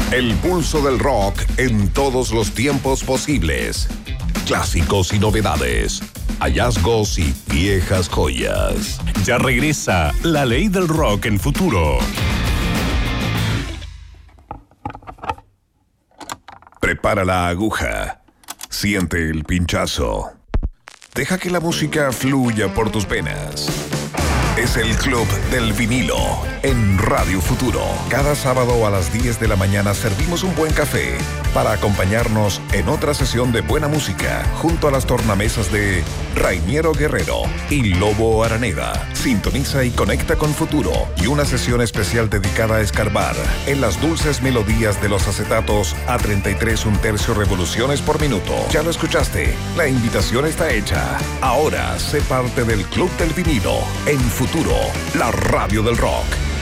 El pulso del rock en todos los tiempos posibles. Clásicos y novedades. Hallazgos y viejas joyas. Ya regresa La Ley del Rock en Futuro. Prepara la aguja. Siente el pinchazo. Deja que la música fluya por tus venas. Es el Club del Vinilo en Radio Futuro. Cada sábado a las 10 de la mañana servimos un buen café para acompañarnos en otra sesión de buena música junto a las tornamesas de Rainiero Guerrero y Lobo Araneda. Sintoniza y conecta con Futuro y una sesión especial dedicada a escarbar en las dulces melodías de los acetatos a 33 1/3 revoluciones por minuto. Ya lo escuchaste, la invitación está hecha. Ahora sé parte del Club del Vinilo en Futuro, la radio del rock.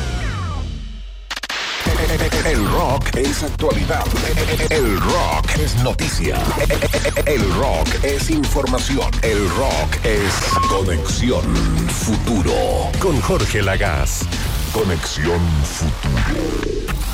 El rock es actualidad. El rock es noticia. El rock es información. El rock es Conexión Futuro. Con Jorge Lagaz. Conexión Futuro.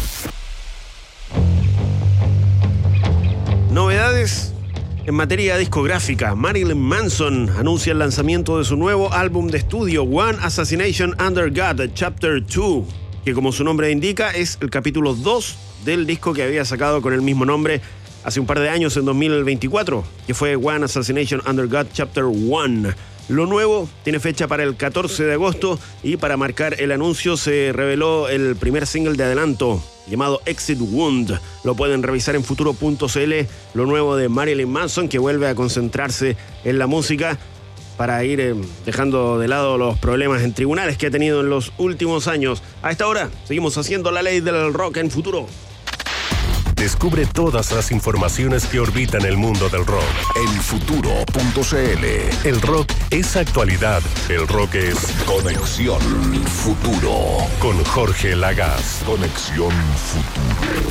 Novedades en materia discográfica. Marilyn Manson anuncia el lanzamiento de su nuevo álbum de estudio, One Assassination Under God, Chapter 2, que como su nombre indica es el capítulo 2 del disco que había sacado con el mismo nombre hace un par de años, en 2024, que fue One Assassination Under God, Chapter 1. Lo nuevo tiene fecha para el 14 de agosto y para marcar el anuncio se reveló el primer single de adelanto llamado Exit Wound. Lo pueden revisar en futuro.cl, lo nuevo de Marilyn Manson, que vuelve a concentrarse en la música para ir dejando de lado los problemas en tribunales que ha tenido en los últimos años. A esta hora seguimos haciendo La Ley del Rock en Futuro. Descubre todas las informaciones que orbitan el mundo del rock en futuro.cl. El rock es actualidad. El rock es Conexión Futuro. Con Jorge Lagaz. Conexión Futuro.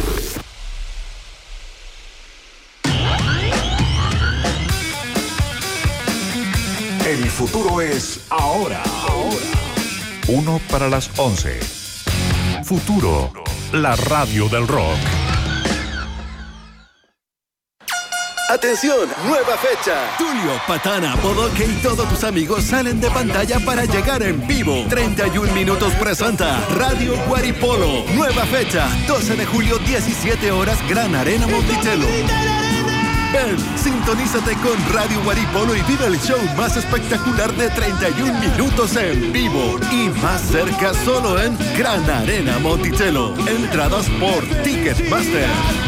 El futuro es ahora. 1 para las 11. Futuro, la radio del rock. ¡Atención! ¡Nueva fecha! Tulio, Patana, Bodoque y todos tus amigos salen de pantalla para llegar en vivo. 31 Minutos presenta Radio Guaripolo. Nueva fecha, 12 de julio, 17 horas, Gran Arena Monticello. Ven, sintonízate con Radio Guaripolo y vive el show más espectacular de 31 minutos en vivo. Y más cerca solo en Gran Arena Monticello. Entradas por Ticketmaster.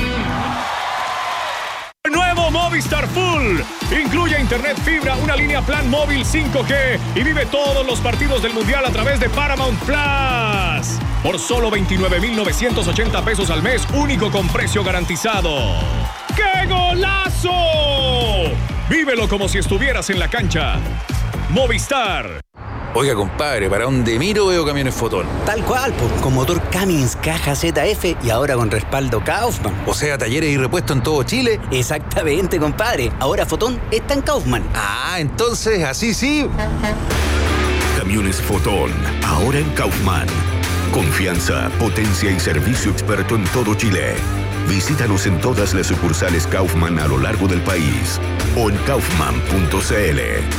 Nuevo Movistar Full. Incluye internet fibra, una línea plan móvil 5G y vive todos los partidos del Mundial a través de Paramount Plus. Por solo 29,980 pesos al mes, único con precio garantizado. ¡Qué golazo! Vívelo como si estuvieras en la cancha. Movistar. Oiga, compadre, para donde miro veo camiones Fotón. Tal cual, con motor Cummins caja ZF y ahora con respaldo Kaufman. O sea, talleres y repuestos en todo Chile. Exactamente, compadre. Ahora Fotón está en Kaufman. Ah, entonces así sí. Camiones Fotón, ahora en Kaufman. Confianza, potencia y servicio experto en todo Chile. Visítanos en todas las sucursales Kaufman a lo largo del país o en kaufman.cl.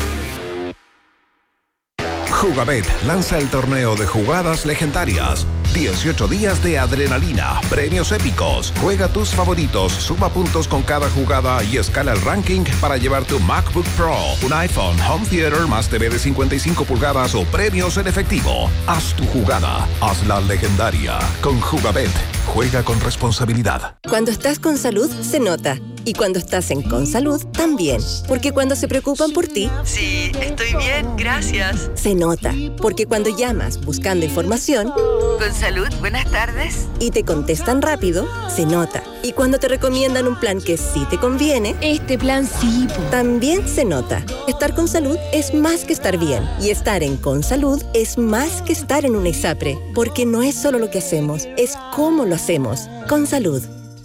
Jugabet lanza el torneo de jugadas legendarias. 18 días de adrenalina, premios épicos. Juega tus favoritos, suma puntos con cada jugada y escala el ranking para llevar tu MacBook Pro, un iPhone, Home Theater más TV de 55 pulgadas o premios en efectivo. Haz tu jugada, hazla legendaria. Con Jugabet, juega con responsabilidad. Cuando estás con salud, se nota. Y cuando estás en Consalud, también. Porque cuando se preocupan por ti... Sí, estoy bien, gracias. Se nota. Porque cuando llamas buscando información... Consalud, buenas tardes. Y te contestan rápido, se nota. Y cuando te recomiendan un plan que sí te conviene... Este plan sí. También se nota. Estar con salud es más que estar bien. Y estar en Consalud es más que estar en una ISAPRE. Porque no es solo lo que hacemos, es cómo lo hacemos. Consalud.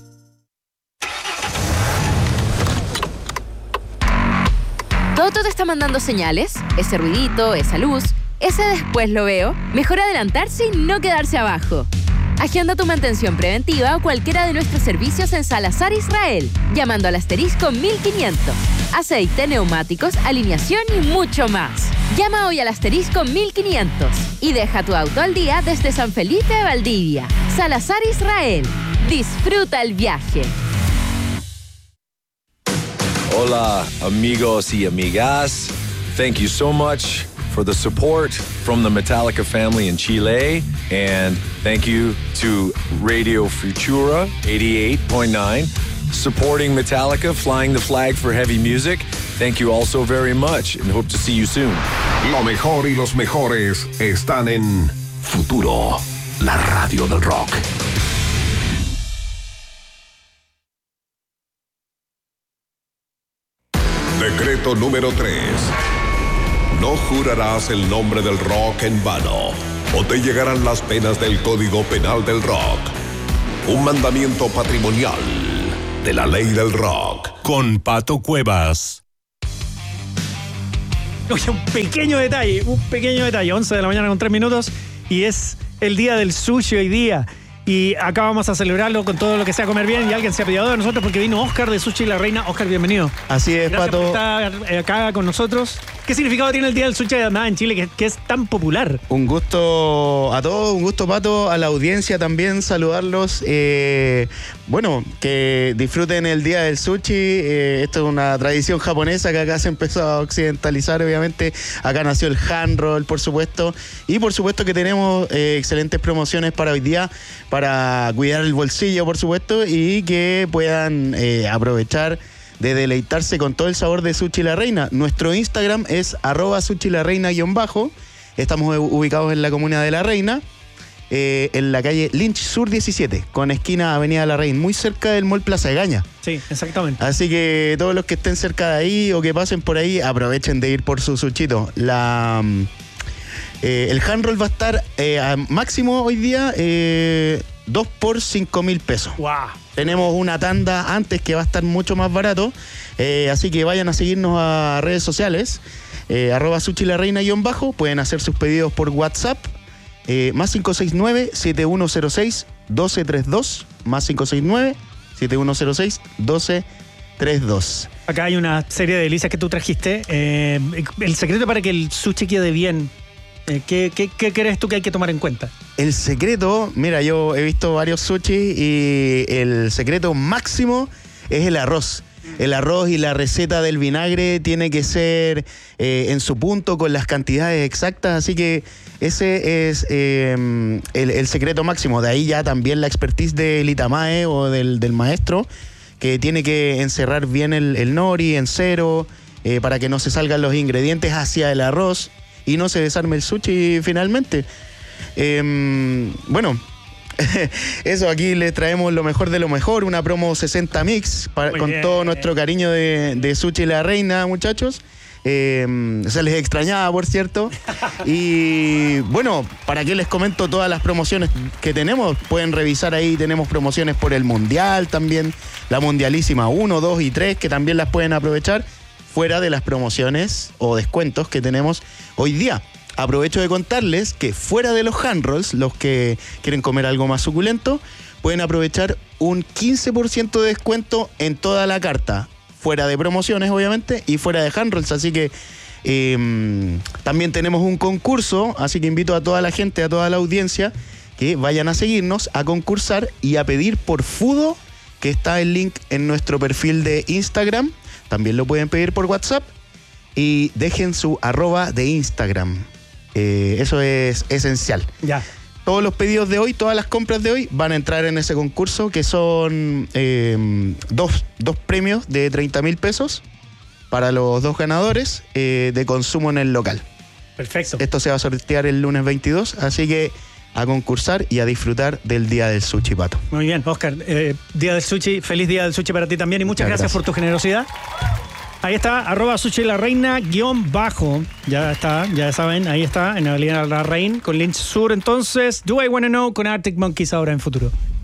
¿Toto te está mandando señales? Ese ruidito, esa luz, ese después lo veo. Mejor adelantarse y no quedarse abajo. Agenda tu mantención preventiva o cualquiera de nuestros servicios en Salazar Israel, llamando al asterisco 1500. Aceite, neumáticos, alineación y mucho más. Llama hoy al asterisco 1500 y deja tu auto al día desde San Felipe de Valdivia. Salazar Israel. Disfruta el viaje. Hola, amigos y amigas. Thank you so much for the support from the Metallica family in Chile. And thank you to Radio Futura 88.9, supporting Metallica, flying the flag for heavy music. Thank you all so very much and hope to see you soon. Lo mejor y los mejores están en Futuro, la radio del rock. Decreto número 3. No jurarás el nombre del rock en vano, o te llegarán las penas del Código Penal del Rock. Un mandamiento patrimonial de la ley del rock. Con Pato Cuevas. Oye, un pequeño detalle, 11 de la mañana con 3 minutos, y es el día del sushi hoy día. Y acá vamos a celebrarlo con todo lo que sea comer bien, y alguien se ha pillado de nosotros porque vino Oscar de Sushi La Reina. Oscar, bienvenido. Así es, gracias Pato. por estar acá con nosotros. ¿Qué significado tiene el Día del Sushi además en Chile, que es tan popular? Un gusto a todos, un gusto, Pato, a la audiencia también, saludarlos. Bueno, que disfruten el Día del Sushi. Esto es una tradición japonesa que acá se empezó a occidentalizar, obviamente. Acá nació el hand roll, por supuesto. Y por supuesto que tenemos excelentes promociones para hoy día, para cuidar el bolsillo, por supuesto, y que puedan aprovechar de deleitarse con todo el sabor de Sushi La Reina. Nuestro Instagram es @SushiLaReina_. Estamos ubicados en la comuna de La Reina, en la calle Lynch Sur 17, con esquina Avenida La Reina, muy cerca del Mall Plaza Egaña. Sí, exactamente. Así que todos los que estén cerca de ahí o que pasen por ahí, aprovechen de ir por su sushito. El hand roll va a estar máximo hoy día 2 por 5.000 pesos. ¡Wow! Tenemos una tanda antes que va a estar mucho más barato, así que vayan a seguirnos a redes sociales, @SushiLaReina_. Pueden hacer sus pedidos por WhatsApp, más 569-7106-1232, más 569-7106-1232. Acá hay una serie de delicias que tú trajiste. El secreto para que el sushi quede bien, ¿qué crees tú que hay que tomar en cuenta? El secreto, mira, yo he visto varios sushi y el secreto máximo es el arroz. El arroz y la receta del vinagre tiene que ser en su punto, con las cantidades exactas, así que ese es el secreto máximo. De ahí ya también la expertise del Itamae o del maestro, que tiene que encerrar bien el nori en cero para que no se salgan los ingredientes hacia el arroz y no se desarme el sushi finalmente. Bueno, eso, aquí les traemos lo mejor de lo mejor, una promo 60 mix con todo nuestro cariño de Sushi La Reina, muchachos. Se les extrañaba, por cierto. Y bueno, ¿para qué les comento todas las promociones que tenemos? Pueden revisar ahí, tenemos promociones por el Mundial también, la Mundialísima 1, 2 y 3, que también las pueden aprovechar, fuera de las promociones o descuentos que tenemos hoy día. Aprovecho de contarles que fuera de los hand rolls, los que quieren comer algo más suculento, pueden aprovechar un 15% de descuento en toda la carta, fuera de promociones obviamente y fuera de hand rolls. Así que también tenemos un concurso, así que invito a toda la gente, a toda la audiencia, que vayan a seguirnos, a concursar y a pedir por Fudo, que está el link en nuestro perfil de Instagram. También lo pueden pedir por WhatsApp y dejen su @ de Instagram. Eso es esencial. Ya. Todos los pedidos de hoy, todas las compras de hoy van a entrar en ese concurso, que son dos premios de 30.000 pesos para los 2 ganadores de consumo en el local. Perfecto. Esto se va a sortear el lunes 22, así que a concursar y a disfrutar del Día del Sushi, Pato. Muy bien, Oscar. Día del Sushi, feliz Día del Sushi para ti también y muchas gracias por tu generosidad. Ahí está, @SushiLaReina_. Ya está, ya saben, ahí está, en Avenida La Reina, con Lynch Sur. Entonces, Do I Wanna Know con Arctic Monkeys ahora en Futuro.